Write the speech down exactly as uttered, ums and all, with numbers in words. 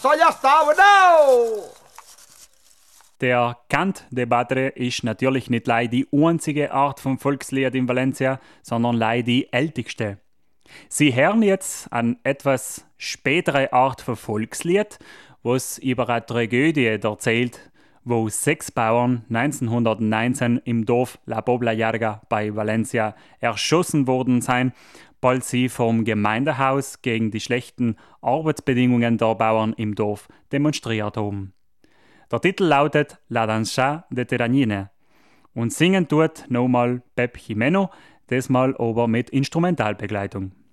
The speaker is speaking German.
so ya está, no! Der Cant de Padre ist natürlich nicht leider die einzige Art von Volkslied in Valencia, sondern leider die älteste. Sie hören jetzt an etwas spätere Art von Volkslied, was über eine Tragödie erzählt, wo sechs Bauern neunzehnhundertneunzehn im Dorf La Pobla Llarga bei Valencia erschossen worden seien, bald sie vom Gemeindehaus gegen die schlechten Arbeitsbedingungen der Bauern im Dorf demonstriert haben. Der Titel lautet La Danza de Teranyine und singen tut nochmal Pep Jimeno, diesmal aber mit Instrumentalbegleitung.